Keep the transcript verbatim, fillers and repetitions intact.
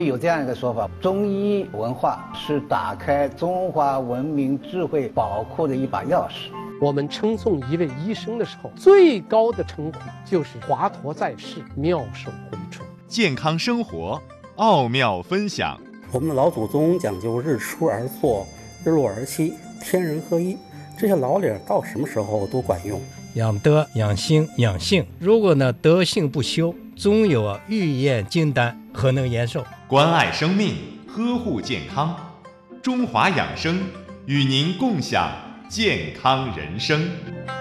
有这样一个说法，中医文化是打开中华文明智慧宝库的一把钥匙。 我们称颂一位医生的时候，最高的称呼就是华佗在世，妙手回春。 健康生活奥妙分享。 我们的老祖宗讲究日出而作，日落而息，天人合一，这些老理到什么时候都管用。 养德、养心、养性，如果呢德性不修，终有啊欲验金丹，何能延寿？ 关爱生命，呵护健康，中华养生与您共享健康人生。